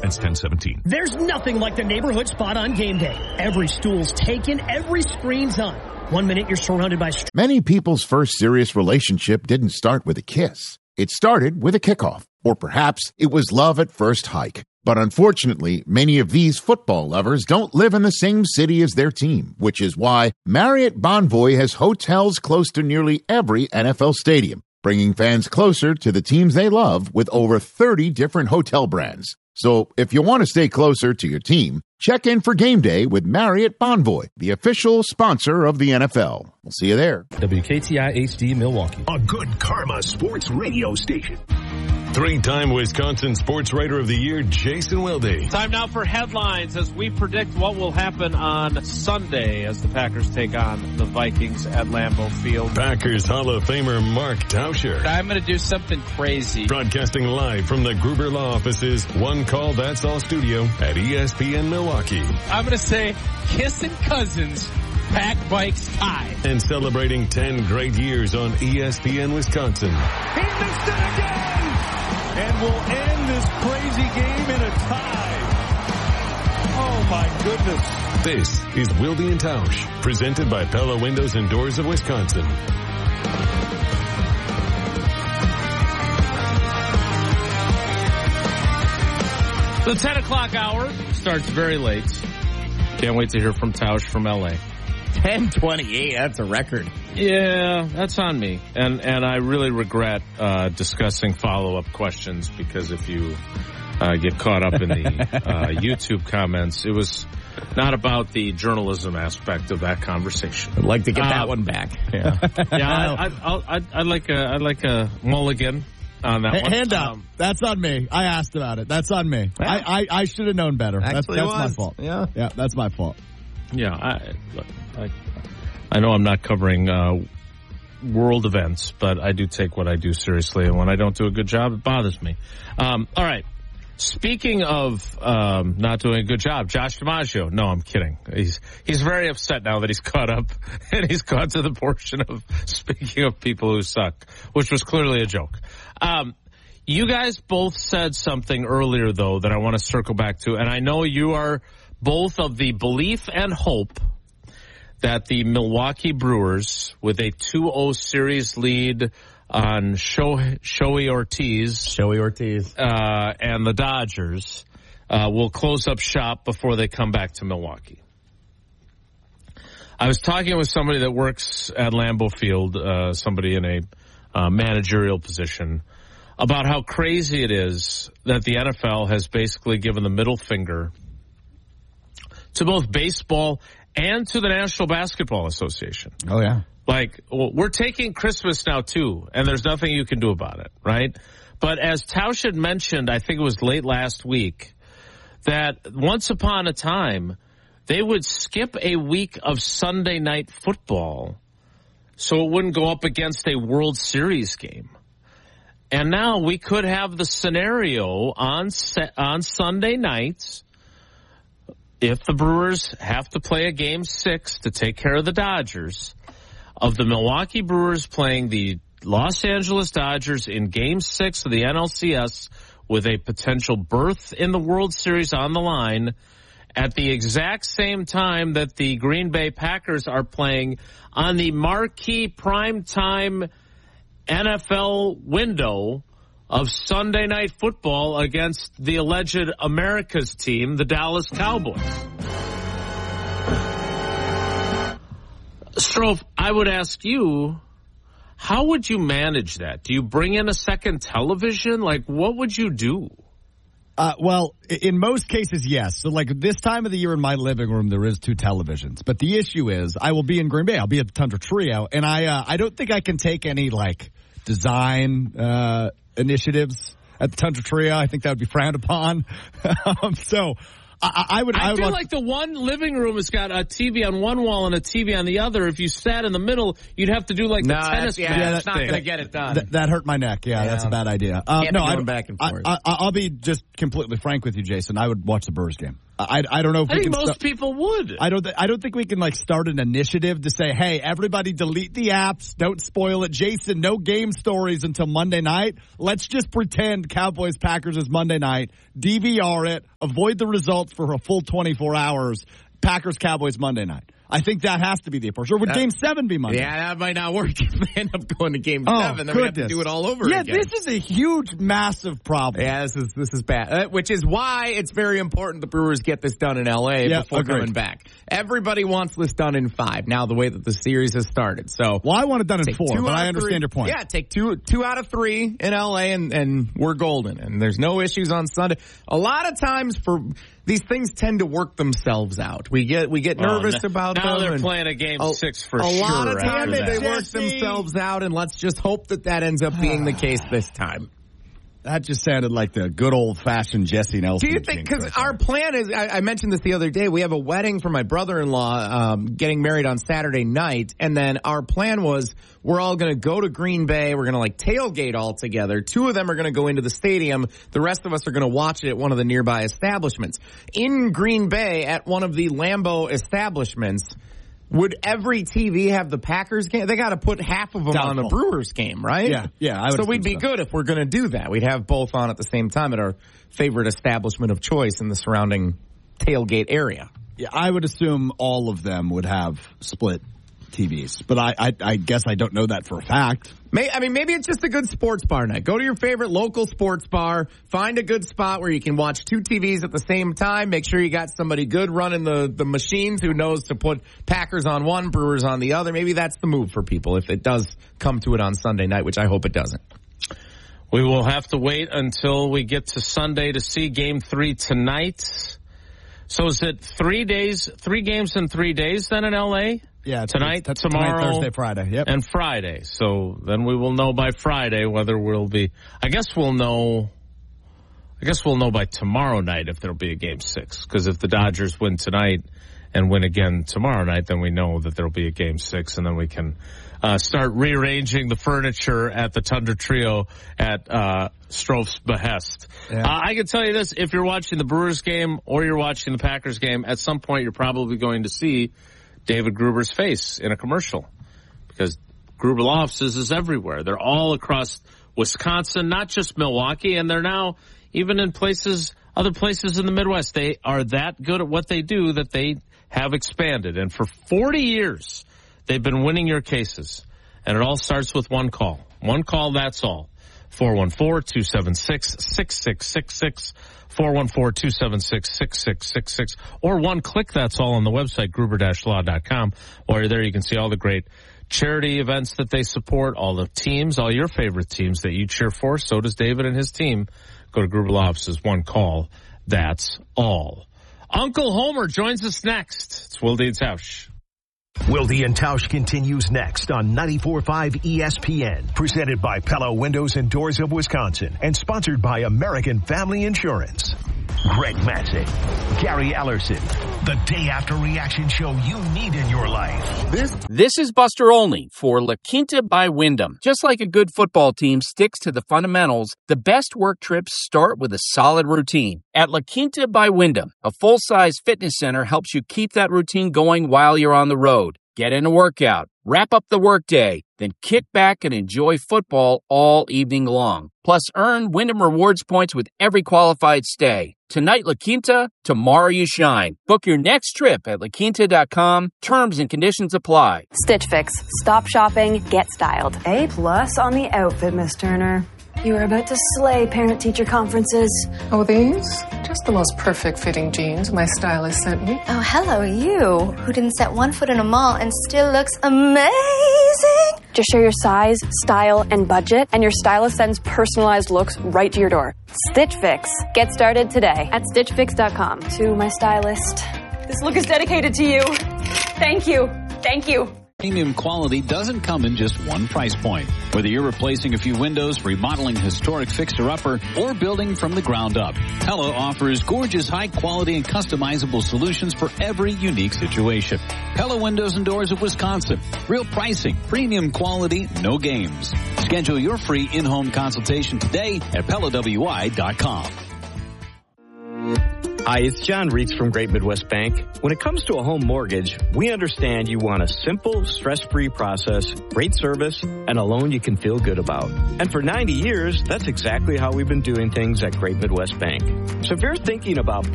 Ends 10/17. There's nothing like the neighborhood spot on game day. Every stool's taken, every screen's on. 1 minute you're surrounded by... Many people's first serious relationship didn't start with a kiss. It started with a kickoff. Or perhaps it was love at first hike. But unfortunately, many of these football lovers don't live in the same city as their team, which is why Marriott Bonvoy has hotels close to nearly every NFL stadium, bringing fans closer to the teams they love with over 30 different hotel brands. So if you want to stay closer to your team, check in for game day with Marriott Bonvoy, the official sponsor of the NFL. We'll see you there. WKTI HD Milwaukee. A good karma sports radio station. Three-time Wisconsin Sports Writer of the Year, Jason Wilde. Time now for headlines as we predict what will happen on Sunday as the Packers take on the Vikings at Lambeau Field. Packers Hall of Famer Mark Tauscher. I'm going to do something crazy. Broadcasting live from the Gruber Law Office's One Call That's All studio at ESPN Milwaukee. I'm going to say Kissing Cousins, Pack Bikes tie. And celebrating 10 great years on ESPN Wisconsin. He missed it again! And we'll end this crazy game in a tie. Oh, my goodness. This is Wilde and Tausch, presented by Pella Windows and Doors of Wisconsin. The 10 o'clock hour starts very late. Can't wait to hear from Tausch from L.A. 10:28, that's a record. Yeah, that's on me. And I really regret discussing follow-up questions because if you get caught up in the YouTube comments, it was not about the journalism aspect of that conversation. I'd like to get that one back. Yeah, I'd like a mulligan on that one. Hand up. That's on me. I asked about it. That's on me. Yeah. I should have known better. That's my fault. Yeah, that's my fault. Yeah, I know I'm not covering world events, but I do take what I do seriously, and when I don't do a good job, it bothers me. All right. Speaking of not doing a good job, Josh DiMaggio. No, I'm kidding. He's very upset now that he's caught up, and he's got to the portion of speaking of people who suck, which was clearly a joke. You guys both said something earlier, though, that I want to circle back to, and I know you are both of the belief and hope that the Milwaukee Brewers, with a 2-0 series lead on Shohei Ortiz, and the Dodgers, will close up shop before they come back to Milwaukee. I was talking with somebody that works at Lambeau Field, somebody in a managerial position, about how crazy it is that the NFL has basically given the middle finger to both baseball and to the National Basketball Association. Oh, yeah. Like, well, we're taking Christmas now, too, and there's nothing you can do about it, right? But as Tausch had mentioned, I think it was late last week, that once upon a time, they would skip a week of Sunday night football so it wouldn't go up against a World Series game. And now we could have the scenario on Sunday nights, if the Brewers have to play a Game 6 to take care of the Dodgers, of the Milwaukee Brewers playing the Los Angeles Dodgers in Game 6 of the NLCS with a potential berth in the World Series on the line at the exact same time that the Green Bay Packers are playing on the marquee primetime NFL window of Sunday Night Football against the alleged America's team, the Dallas Cowboys. Strofe, I would ask you, how would you manage that? Do you bring in a second television? Like, what would you do? Well, in most cases, yes. So, like, this time of the year in my living room, there is 2 televisions. But the issue is, I will be in Green Bay. I'll be at the Tundra Trio. And I don't think I can take any, like, design initiatives at the Tundra Trio. I think that would be frowned upon. I feel like the one living room has got a TV on one wall and a TV on the other. If you sat in the middle, you'd have to do like the tennis match. That's not going to get it done. That hurt my neck. Yeah, that's a bad idea. Can't be going back and forth. I'll be just completely frank with you, Jason. I would watch the Brewers game. I don't know if I think most people would. I don't think we can like start an initiative to say, hey, everybody delete the apps, don't spoil it. Jason, no game stories until Monday night. Let's just pretend Cowboys Packers is Monday night, DVR it, avoid the results for a full 24 hours. Packers Cowboys Monday night. I think that has to be the approach. Or would Game 7 be Monday? Yeah, that might not work if they end up going to Game 7. Then we have to do it all over again. Yeah, this is a huge, massive problem. Yeah, this is bad. Which is why it's very important the Brewers get this done in L.A. before coming back. Everybody wants this done in 5. Now, the way that the series has started. So, well, I want it done in 4, but I understand your point. Yeah, take two out of 3 in L.A. and we're golden. And there's no issues on Sunday. A lot of times these things tend to work themselves out. We get nervous about them. Now they're playing a Game 6 for sure. A lot of times they that. work themselves out, and let's just hope that ends up being the case this time. That just sounded like the good old-fashioned Jesse Nelson. Do you think, because our plan is, I mentioned this the other day, we have a wedding for my brother-in-law getting married on Saturday night, and then our plan was we're all going to go to Green Bay, we're going to like tailgate all together. 2 of them are going to go into the stadium, the rest of us are going to watch it at one of the nearby establishments. In Green Bay, at one of the Lambeau establishments, would every TV have the Packers game? They got to put half of them on the Brewers game, right? Yeah. So we'd be good if we're going to do that. We'd have both on at the same time at our favorite establishment of choice in the surrounding tailgate area. Yeah, I would assume all of them would have split TVs, but I guess I don't know that for a fact. Maybe it's just a good sports bar night. Go to your favorite local sports bar, find a good spot where you can watch 2 TVs at the same time. Make sure you got somebody good running the machines who knows to put Packers on one, Brewers on the other. Maybe that's the move for people if it does come to it on Sunday night, which I hope it doesn't. We will have to wait until we get to Sunday to see Game 3 tonight. So is it 3 games in 3 days then in L.A.? Yeah, tonight, tomorrow, Thursday, Friday, yep, and Friday. So then we will know by Friday whether we'll be. I guess we'll know by tomorrow night if there'll be a Game 6. Because if the Dodgers win tonight and win again tomorrow night, then we know that there'll be a Game 6, and then we can start rearranging the furniture at the Tundra Trio at Strofe's behest. Yeah. I can tell you this: if you're watching the Brewers game or you're watching the Packers game, at some point you're probably going to see David Gruber's face in a commercial, because Gruber Law Offices is everywhere. They're all across Wisconsin, not just Milwaukee, and they're now even in other places in the Midwest. They are that good at what they do that they have expanded. And for 40 years, they've been winning your cases. And it all starts with one call. One call, that's all. 414-276-6666. 414-276-6666, or one click, that's all on the website, gruber-law.com. While you're there, you can see all the great charity events that they support, all the teams, all your favorite teams that you cheer for. So does David and his team. Go to Gruber Law Offices, one call, that's all. Uncle Homer joins us next. It's Wilde and Tausch. Wilde and Tausch continues next on 94.5 ESPN, presented by Pella Windows and Doors of Wisconsin, and sponsored by American Family Insurance. Greg Matzek, Gary Ellerson, the day after reaction show you need in your life. This is Buster Olney for La Quinta by Wyndham. Just like a good football team sticks to the fundamentals, the best work trips start with a solid routine. At La Quinta by Wyndham, a full-size fitness center helps you keep that routine going while you're on the road. Get in a workout, wrap up the workday, then kick back and enjoy football all evening long. Plus, earn Wyndham Rewards points with every qualified stay. Tonight, La Quinta, tomorrow you shine. Book your next trip at laquinta.com. Terms and conditions apply. Stitch Fix. Stop shopping, get styled. A+ on the outfit, Miss Turner. You are about to slay parent-teacher conferences. Oh, these? Just the most perfect fitting jeans my stylist sent me. Oh, hello, you, who didn't set one foot in a mall and still looks amazing. Just share your size, style, and budget, and your stylist sends personalized looks right to your door. Stitch Fix. Get started today at stitchfix.com. To my stylist, this look is dedicated to you. Thank you. Thank you. Premium quality doesn't come in just one price point. Whether you're replacing a few windows, remodeling historic fixer-upper, or building from the ground up, Pella offers gorgeous, high-quality, and customizable solutions for every unique situation. Pella Windows and Doors of Wisconsin. Real pricing, premium quality, no games. Schedule your free in-home consultation today at PellaWI.com. Hi, it's John Reitz from Great Midwest Bank. When it comes to a home mortgage, we understand you want a simple, stress-free process, great service, and a loan you can feel good about. And for 90 years, that's exactly how we've been doing things at Great Midwest Bank. So if you're thinking about